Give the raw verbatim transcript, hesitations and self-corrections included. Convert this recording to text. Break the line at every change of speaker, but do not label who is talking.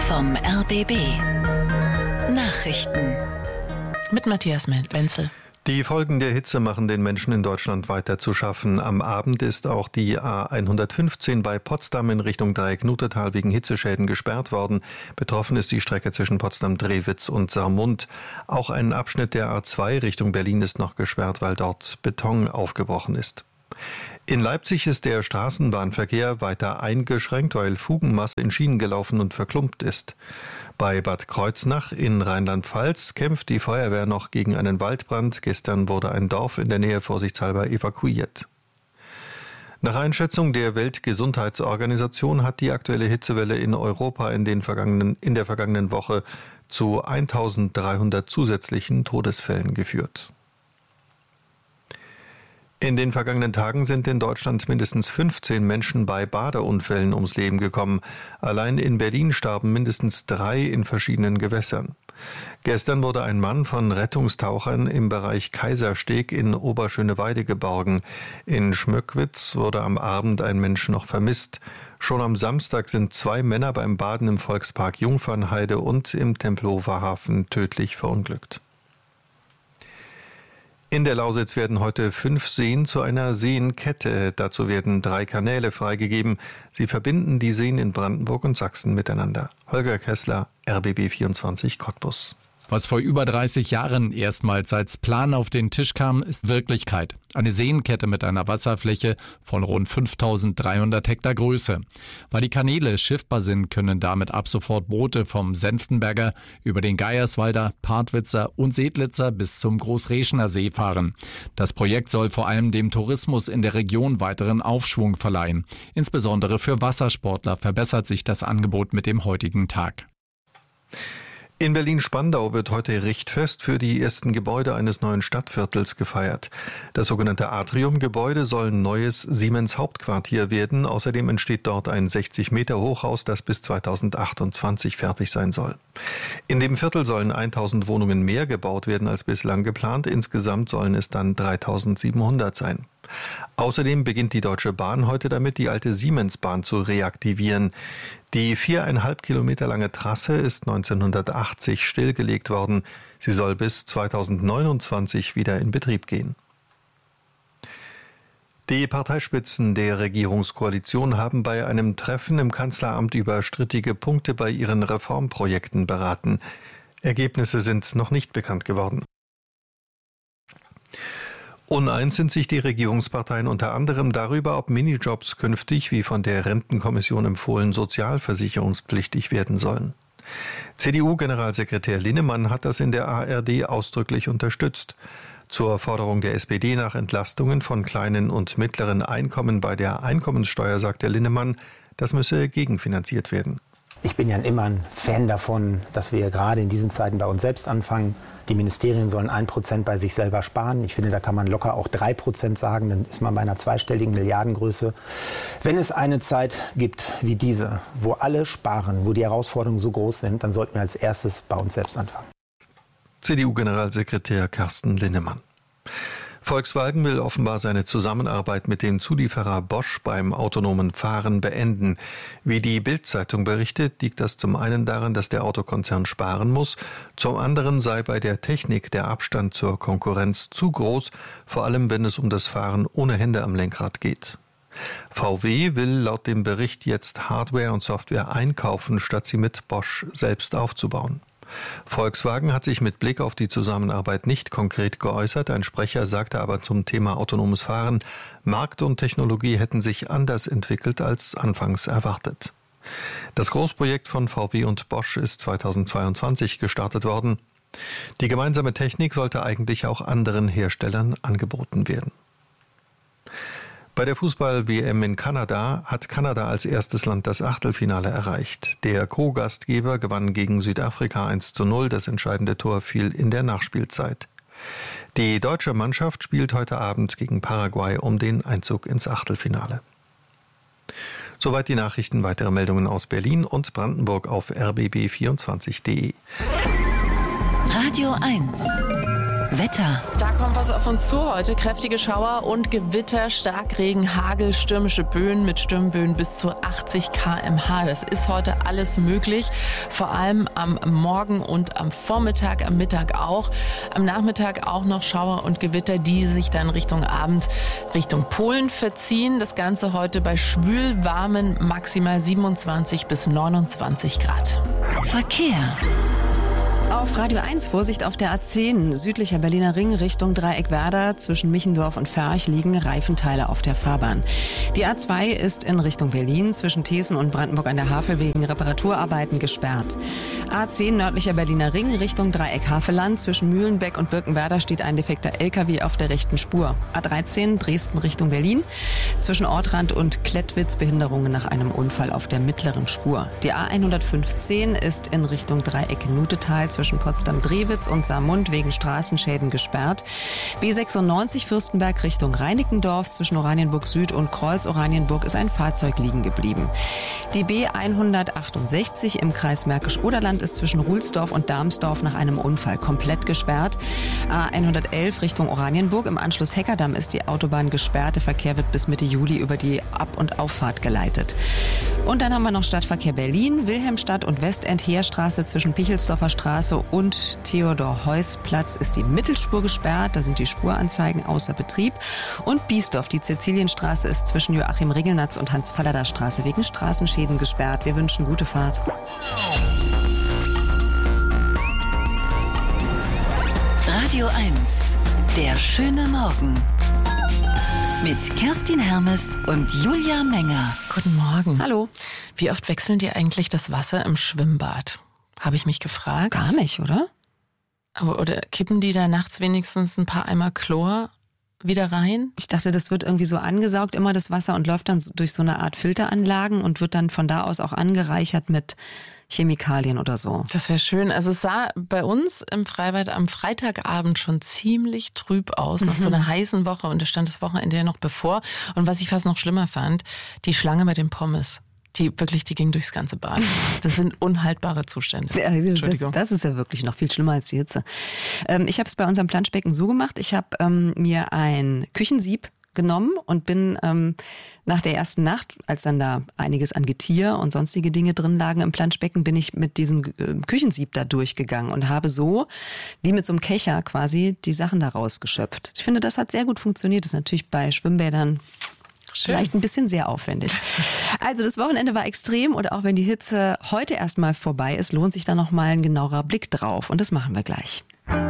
vom R B B. Nachrichten
mit Matthias Wenzel.
Die Folgen der Hitze machen den Menschen in Deutschland weiter zu schaffen. Am Abend ist auch die A hundertfünfzehn bei Potsdam in Richtung Dreieck-Nutetal wegen Hitzeschäden gesperrt worden. Betroffen ist die Strecke zwischen Potsdam-Drewitz und Saarmund. Auch ein Abschnitt der A zwei Richtung Berlin ist noch gesperrt, weil dort Beton aufgebrochen ist. In Leipzig ist der Straßenbahnverkehr weiter eingeschränkt, weil Fugenmasse in Schienen gelaufen und verklumpt ist. Bei Bad Kreuznach in Rheinland-Pfalz kämpft die Feuerwehr noch gegen einen Waldbrand. Gestern wurde ein Dorf in der Nähe vorsichtshalber evakuiert. Nach Einschätzung der Weltgesundheitsorganisation hat die aktuelle Hitzewelle in Europa in, den vergangenen, in der vergangenen Woche zu eintausenddreihundert zusätzlichen Todesfällen geführt. In den vergangenen Tagen sind in Deutschland mindestens fünfzehn Menschen bei Badeunfällen ums Leben gekommen. Allein in Berlin starben mindestens drei in verschiedenen Gewässern. Gestern wurde ein Mann von Rettungstauchern im Bereich Kaisersteg in Oberschöneweide geborgen. In Schmöckwitz wurde am Abend ein Mensch noch vermisst. Schon am Samstag sind zwei Männer beim Baden im Volkspark Jungfernheide und im Tempelhofer Hafen tödlich verunglückt. In der Lausitz werden heute fünf Seen zu einer Seenkette. Dazu werden drei Kanäle freigegeben. Sie verbinden die Seen in Brandenburg und Sachsen miteinander. Holger Kessler, R B B vierundzwanzig Cottbus.
Was vor über dreißig Jahren erstmals als Plan auf den Tisch kam, ist Wirklichkeit. Eine Seenkette mit einer Wasserfläche von rund fünftausenddreihundert Hektar Größe. Weil die Kanäle schiffbar sind, können damit ab sofort Boote vom Senftenberger über den Geierswalder, Partwitzer und Sedlitzer bis zum Großreschener See fahren. Das Projekt soll vor allem dem Tourismus in der Region weiteren Aufschwung verleihen. Insbesondere für Wassersportler verbessert sich das Angebot mit dem heutigen Tag.
In Berlin-Spandau wird heute Richtfest für die ersten Gebäude eines neuen Stadtviertels gefeiert. Das sogenannte Atrium-Gebäude soll ein neues Siemens-Hauptquartier werden. Außerdem entsteht dort ein sechzig Meter Hochhaus, das bis zweitausendachtundzwanzig fertig sein soll. In dem Viertel sollen tausend Wohnungen mehr gebaut werden als bislang geplant. Insgesamt sollen es dann dreitausendsiebenhundert sein. Außerdem beginnt die Deutsche Bahn heute damit, die alte Siemensbahn zu reaktivieren. Die viereinhalb Kilometer lange Trasse ist neunzehnhundertachtzig stillgelegt worden. Sie soll bis zweitausendneunundzwanzig wieder in Betrieb gehen. Die Parteispitzen der Regierungskoalition haben bei einem Treffen im Kanzleramt über strittige Punkte bei ihren Reformprojekten beraten. Ergebnisse sind noch nicht bekannt geworden. Uneins sind sich die Regierungsparteien unter anderem darüber, ob Minijobs künftig, wie von der Rentenkommission empfohlen, sozialversicherungspflichtig werden sollen. C D U-Generalsekretär Linnemann hat das in der A R D ausdrücklich unterstützt. Zur Forderung der S P D nach Entlastungen von kleinen und mittleren Einkommen bei der Einkommenssteuer sagte Linnemann, das müsse gegenfinanziert werden.
Ich bin ja immer ein Fan davon, dass wir gerade in diesen Zeiten bei uns selbst anfangen. Die Ministerien sollen ein Prozent bei sich selber sparen. Ich finde, da kann man locker auch drei Prozent sagen. Dann ist man bei einer zweistelligen Milliardengröße. Wenn es eine Zeit gibt wie diese, wo alle sparen, wo die Herausforderungen so groß sind, dann sollten wir als erstes bei uns selbst anfangen.
C D U-Generalsekretär Carsten Linnemann. Volkswagen will offenbar seine Zusammenarbeit mit dem Zulieferer Bosch beim autonomen Fahren beenden. Wie die Bild-Zeitung berichtet, liegt das zum einen daran, dass der Autokonzern sparen muss, zum anderen sei bei der Technik der Abstand zur Konkurrenz zu groß, vor allem wenn es um das Fahren ohne Hände am Lenkrad geht. V W will laut dem Bericht jetzt Hardware und Software einkaufen, statt sie mit Bosch selbst aufzubauen. Volkswagen hat sich mit Blick auf die Zusammenarbeit nicht konkret geäußert. Ein Sprecher sagte aber zum Thema autonomes Fahren, Markt und Technologie hätten sich anders entwickelt als anfangs erwartet. Das Großprojekt von V W und Bosch ist zweitausendzweiundzwanzig gestartet worden. Die gemeinsame Technik sollte eigentlich auch anderen Herstellern angeboten werden. Bei der Fußball-W M in Kanada hat Kanada als erstes Land das Achtelfinale erreicht. Der Co-Gastgeber gewann gegen Südafrika eins zu null. Das entscheidende Tor fiel in der Nachspielzeit. Die deutsche Mannschaft spielt heute Abend gegen Paraguay um den Einzug ins Achtelfinale. Soweit die Nachrichten. Weitere Meldungen aus Berlin und Brandenburg auf r b b vierundzwanzig punkt d e.
Radio eins.
Wetter.
Da kommt was auf uns zu heute. Kräftige Schauer und Gewitter, Starkregen, Hagel, stürmische Böen mit Sturmböen bis zu achtzig Kilometer pro Stunde. Das ist heute alles möglich. Vor allem am Morgen und am Vormittag, am Mittag auch. Am Nachmittag auch noch Schauer und Gewitter, die sich dann Richtung Abend Richtung Polen verziehen. Das Ganze heute bei schwülwarmen maximal siebenundzwanzig bis neunundzwanzig Grad.
Verkehr.
Auf Radio eins Vorsicht auf der A zehn, südlicher Berliner Ring Richtung Dreieckwerder. Zwischen Michendorf und Ferch liegen Reifenteile auf der Fahrbahn. Die A zwei ist in Richtung Berlin zwischen Thesen und Brandenburg an der Havel wegen Reparaturarbeiten gesperrt. A zehn nördlicher Berliner Ring Richtung Dreieck Havelland. Zwischen Mühlenbeck und Birkenwerder steht ein defekter L K W auf der rechten Spur. A dreizehn Dresden Richtung Berlin. Zwischen Ortrand und Klettwitz Behinderungen nach einem Unfall auf der mittleren Spur. Die A hundertfünfzehn ist in Richtung Dreieck Nutetal zwischen Potsdam-Drewitz und Saarmund wegen Straßenschäden gesperrt. B sechsundneunzig Fürstenberg Richtung Reinickendorf zwischen Oranienburg Süd und Kreuz Oranienburg ist ein Fahrzeug liegen geblieben. Die B hundertachtundsechzig im Kreis Märkisch-Oderland ist zwischen Ruhlsdorf und Darmsdorf nach einem Unfall komplett gesperrt. A hundertelf Richtung Oranienburg im Anschluss Heckerdamm ist die Autobahn gesperrt. Der Verkehr wird bis Mitte Juli über die Ab- und Auffahrt geleitet. Und dann haben wir noch Stadtverkehr Berlin, Wilhelmstadt und Westend-Heerstraße zwischen Pichelsdorfer Straße und Theodor-Heuss-Platz ist die Mittelspur gesperrt. Da sind die Spuranzeigen außer Betrieb. Und Biesdorf, die Cäcilienstraße, ist zwischen Joachim Ringelnatz und Hans-Fallader Straße wegen Straßenschäden gesperrt. Wir wünschen gute Fahrt.
Radio eins. Der schöne Morgen. Mit Kerstin Hermes und Julia Menger.
Guten Morgen.
Hallo.
Wie oft wechseln die eigentlich das Wasser im Schwimmbad? Habe ich mich gefragt.
Gar nicht, oder?
Aber, oder kippen die da nachts wenigstens ein paar Eimer Chlor wieder rein?
Ich dachte, das wird irgendwie so angesaugt, immer das Wasser, und läuft dann durch so eine Art Filteranlagen und wird dann von da aus auch angereichert mit Chemikalien oder so.
Das wäre schön. Also es sah bei uns im Freibad am Freitagabend schon ziemlich trüb aus, nach mhm. so einer heißen Woche, und da stand das Wochenende ja noch bevor. Und was ich fast noch schlimmer fand, die Schlange bei den Pommes. Die wirklich, die ging durchs ganze Bad. Das sind unhaltbare Zustände.
Ja, das, das ist ja wirklich noch viel schlimmer als die Hitze. Ähm, ich habe es bei unserem Planschbecken so gemacht, ich habe ähm, mir ein Küchensieb genommen und bin ähm, nach der ersten Nacht, als dann da einiges an Getier und sonstige Dinge drin lagen im Planschbecken, bin ich mit diesem äh, Küchensieb da durchgegangen und habe so, wie mit so einem Kescher quasi, die Sachen da rausgeschöpft. Ich finde, das hat sehr gut funktioniert. Das ist natürlich bei Schwimmbädern Schön. Vielleicht ein bisschen sehr aufwendig. Also das Wochenende war extrem, und auch wenn die Hitze heute erstmal vorbei ist, lohnt sich da noch mal ein genauerer Blick drauf. Und das machen wir gleich.